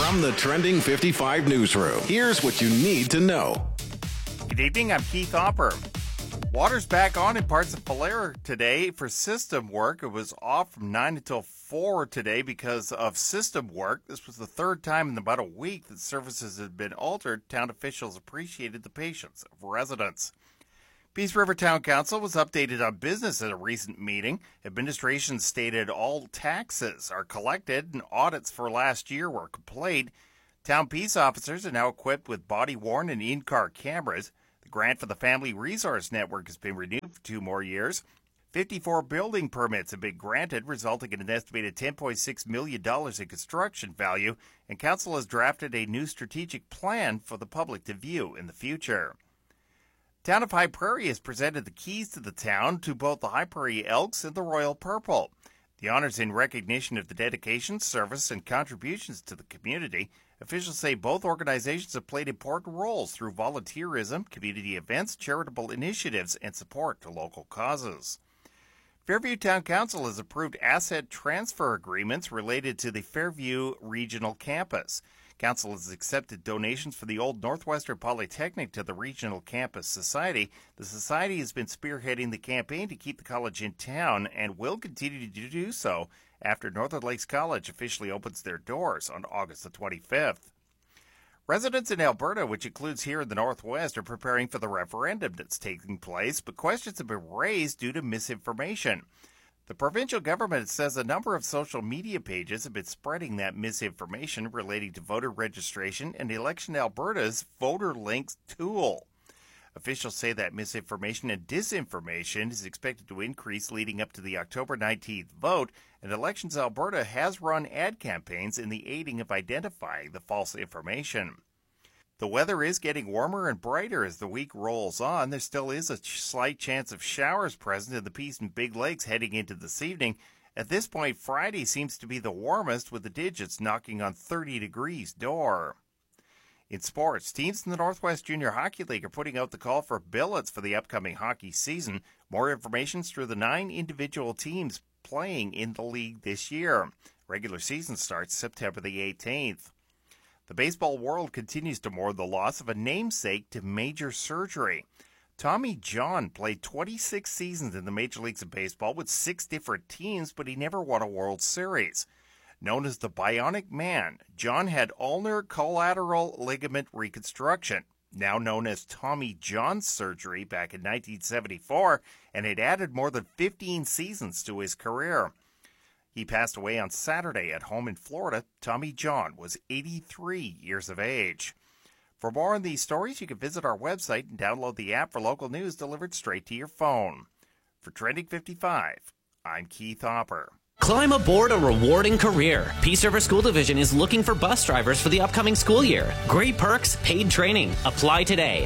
From the Trending 55 newsroom, here's what you need to know. Good evening, I'm Keith Hopper. Water's back on in parts of Falera today for system work. It was off from 9 until 4 today because of system work. This was the third time in about a week that services had been altered. Town officials appreciated the patience of residents. Peace River Town Council was updated on business at a recent meeting. Administration stated all taxes are collected and audits for last year were complete. Town peace officers are now equipped with body-worn and in-car cameras. The grant for the Family Resource Network has been renewed for 2 more years. 54 building permits have been granted, resulting in an estimated $10.6 million in construction value, and Council has drafted a new strategic plan for the public to view in the future. Town of High Prairie has presented the keys to the town to both the High Prairie Elks and the Royal Purple. The honors in recognition of the dedication, service, and contributions to the community. Officials say both organizations have played important roles through volunteerism, community events, charitable initiatives, and support to local causes. Fairview Town Council has approved asset transfer agreements related to the Fairview Regional Campus. Council has accepted donations for the old Northwestern Polytechnic to the Regional Campus Society. The Society has been spearheading the campaign to keep the college in town and will continue to do so after Northern Lakes College officially opens their doors on August the 25th. Residents in Alberta, which includes here in the Northwest, are preparing for the referendum that's taking place, but questions have been raised due to misinformation. The provincial government says a number of social media pages have been spreading that misinformation relating to voter registration and Election Alberta's Voter Links tool. Officials say that misinformation and disinformation is expected to increase leading up to the October 19th vote, and Elections Alberta has run ad campaigns in the aiding of identifying the false information. The weather is getting warmer and brighter as the week rolls on. There still is a slight chance of showers present in the Peace and Big Lakes heading into this evening. At this point, Friday seems to be the warmest, with the digits knocking on 30 degrees door. In sports, teams in the Northwest Junior Hockey League are putting out the call for billets for the upcoming hockey season. More information is through the 9 individual teams playing in the league this year. Regular season starts September the 18th. The baseball world continues to mourn the loss of a namesake to major surgery. Tommy John played 26 seasons in the major leagues of baseball with 6 different teams, but he never won a World Series. Known as the Bionic Man, John had ulnar collateral ligament reconstruction, now known as Tommy John surgery, back in 1974, and it added more than 15 seasons to his career. He passed away on Saturday at home in Florida. Tommy John was 83 years of age. For more on these stories, you can visit our website and download the app for local news delivered straight to your phone. For Trending 55, I'm Keith Hopper. Climb aboard a rewarding career. Peace River School Division is looking for bus drivers for the upcoming school year. Great perks, paid training. Apply today.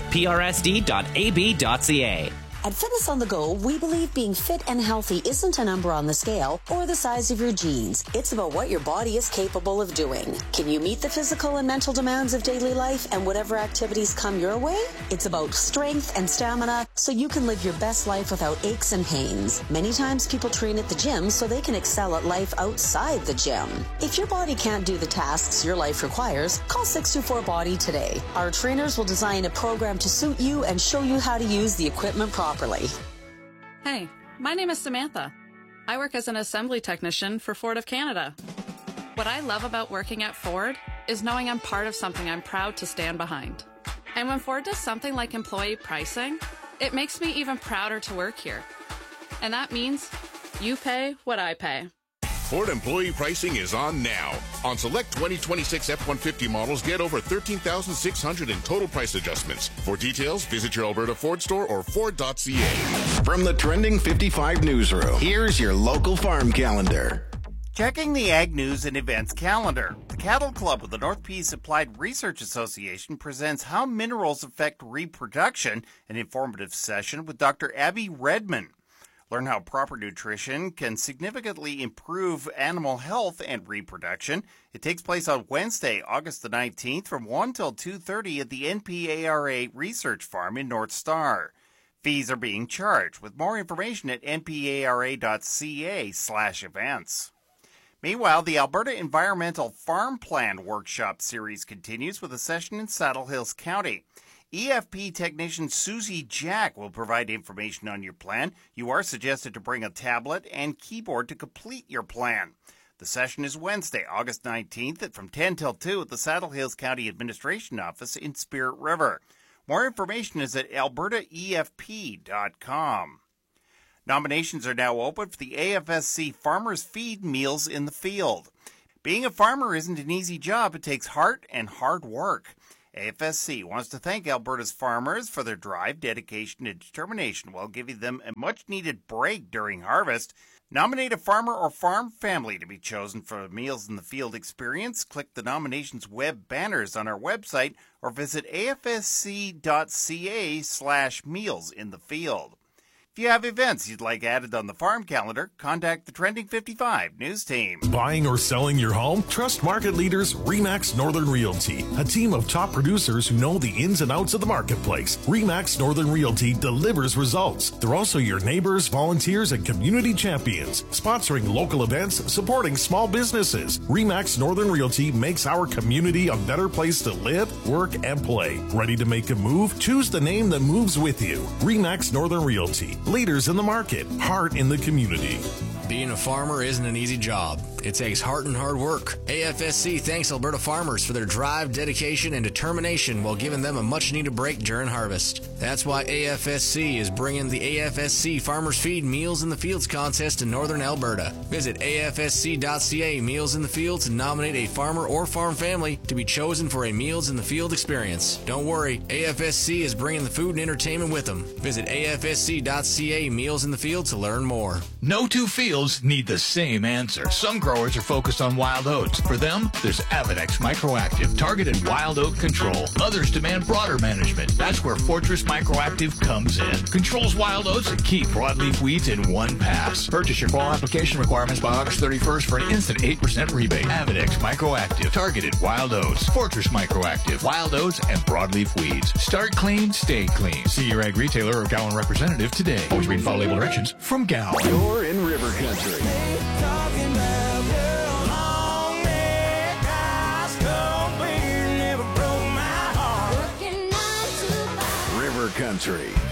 prsd.ab.ca. At Fitness on the Go, we believe being fit and healthy isn't a number on the scale or the size of your jeans. It's about what your body is capable of doing. Can you meet the physical and mental demands of daily life and whatever activities come your way? It's about strength and stamina so you can live your best life without aches and pains. Many times people train at the gym so they can excel at life outside the gym. If your body can't do the tasks your life requires, call 624-BODY today. Our trainers will design a program to suit you and show you how to use the equipment properly. Hey, my name is Samantha. I work as an assembly technician for Ford of Canada. What I love about working at Ford is knowing I'm part of something I'm proud to stand behind. And when Ford does something like employee pricing, it makes me even prouder to work here. And that means you pay what I pay. Ford employee pricing is on now. On select 2026 F-150 models, get over $13,600 in total price adjustments. For details, visit your Alberta Ford store or Ford.ca. From the Trending 55 newsroom, here's your local farm calendar. Checking the Ag News and Events calendar. The Cattle Club of the North Peace Applied Research Association presents How Minerals Affect Reproduction, an informative session with Dr. Abby Redman. Learn how proper nutrition can significantly improve animal health and reproduction. It takes place on Wednesday, August the 19th from 1 till 2:30 at the NPARA Research Farm in North Star. Fees are being charged, with more information at npara.ca/events. Meanwhile, the Alberta Environmental Farm Plan Workshop Series continues with a session in Saddle Hills County. EFP technician Susie Jack will provide information on your plan. You are suggested to bring a tablet and keyboard to complete your plan. The session is Wednesday, August 19th from 10 till 2 at the Saddle Hills County Administration Office in Spirit River. More information is at albertaefp.com. Nominations are now open for the AFSC Farmers Feed Meals in the Field. Being a farmer isn't an easy job. It takes heart and hard work. AFSC wants to thank Alberta's farmers for their drive, dedication, and determination while giving them a much-needed break during harvest. Nominate a farmer or farm family to be chosen for a Meals in the Field experience. Click the nominations web banners on our website or visit afsc.ca/mealsinthefield. If you have events you'd like added on the farm calendar, contact the Trending 55 news team. Buying or selling your home? Trust market leaders RE/MAX Northern Realty, a team of top producers who know the ins and outs of the marketplace. RE/MAX Northern Realty delivers results. They're also your neighbors, volunteers, and community champions, sponsoring local events, supporting small businesses. RE/MAX Northern Realty makes our community a better place to live, work, and play. Ready to make a move? Choose the name that moves with you. RE/MAX Northern Realty. Leaders in the market, heart in the community. Being a farmer isn't an easy job. It takes heart and hard work. AFSC thanks Alberta farmers for their drive, dedication, and determination while giving them a much-needed break during harvest. That's why AFSC is bringing the AFSC Farmers Feed Meals in the Fields contest to Northern Alberta. Visit afsc.ca Meals in the Field to nominate a farmer or farm family to be chosen for a Meals in the Field experience. Don't worry, AFSC is bringing the food and entertainment with them. Visit afsc.ca Meals in the Field to learn more. No two fields need the same answer. Some growers are focused on wild oats. For them, there's Avedex Microactive, targeted wild oat control. Others demand broader management. That's where Fortress Microactive comes in. Controls wild oats and key broadleaf weeds in one pass. Purchase your fall application requirements by August 31st for an instant 8% rebate. Avedex Microactive, targeted wild oats. Fortress Microactive, wild oats and broadleaf weeds. Start clean, stay clean. See your ag retailer or Gowan representative today. Always read and follow label directions from Gowan. You're in River Country. River Country.